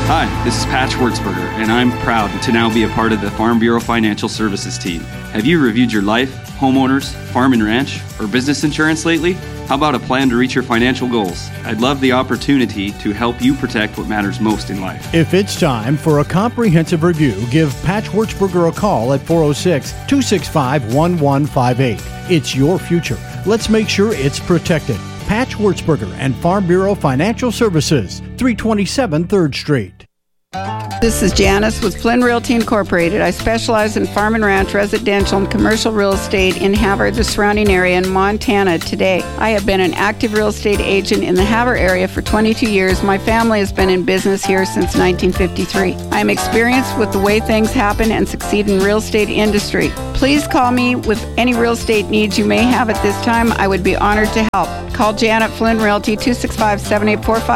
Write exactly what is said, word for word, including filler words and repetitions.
Hi, this is Pat Schwartzberger, and I'm proud to now be a part of the Farm Bureau Financial Services team. Have you reviewed your life, homeowners, farm and ranch, or business insurance lately? How about a plan to reach your financial goals? I'd love the opportunity to help you protect what matters most in life. If it's time for a comprehensive review, give Pat Schwartzberger a call at four oh six, two six five, one one five eight. It's your future. Let's make sure it's protected. Pat Schwartzberger and Farm Bureau Financial Services, three twenty-seven third Street. This is Janice with Flynn Realty Incorporated. I specialize in farm and ranch, residential, and commercial real estate in Havre, the surrounding area, in Montana today. I have been an active real estate agent in the Havre area for twenty-two years. My family has been in business here since nineteen fifty-three. I am experienced with the way things happen and succeed in real estate industry. Please call me with any real estate needs you may have at this time. I would be honored to help. Call Janet Flynn Realty, two six five, seven eight four five.